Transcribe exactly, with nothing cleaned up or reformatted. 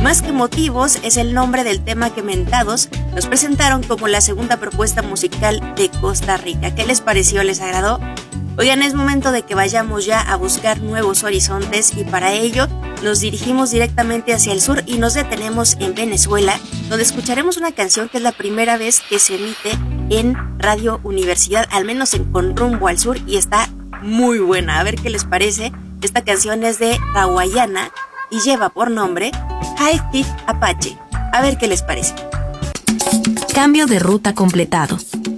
Más que motivos es el nombre del tema que Mentados nos presentaron como la segunda propuesta musical de Costa Rica. ¿Qué les pareció? ¿Les agradó? Oigan, es momento de que vayamos ya a buscar nuevos horizontes y para ello nos dirigimos directamente hacia el sur y nos detenemos en Venezuela, donde escucharemos una canción que es la primera vez que se emite en Radio Universidad, al menos en Con Rumbo al Sur, y está muy buena. A ver qué les parece. Esta canción es de Rawayana y lleva por nombre High Tip Apache. A ver qué les parece. Cambio de ruta completado.